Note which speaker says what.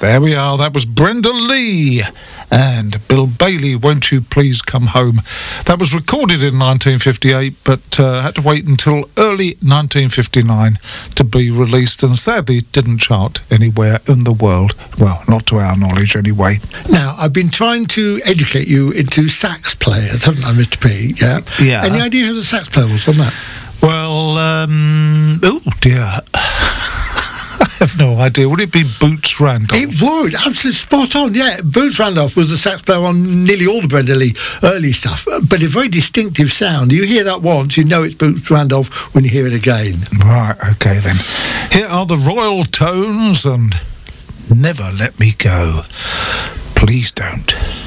Speaker 1: There we are. That was Brenda Lee and Bill Bailey, Won't You Please Come Home. That was recorded in 1958, but had to wait until early 1959 to be released, and sadly didn't chart anywhere in the world. Well, not to our knowledge anyway.
Speaker 2: Now, I've been trying to educate you into sax players, haven't I, Mr. P? Yeah.
Speaker 1: Yeah.
Speaker 2: Any idea who the sax player was on that?
Speaker 1: Well, oh dear. I have no idea. Would it be Boots Randolph?
Speaker 2: It would, absolutely spot on, yeah. Boots Randolph was the sax player on nearly all the Brenda Lee early stuff, but a very distinctive sound. You hear that once, you know it's Boots Randolph when you hear it again.
Speaker 1: Right, okay then. Here are the Royal Tones and Never Let Me Go. Please don't.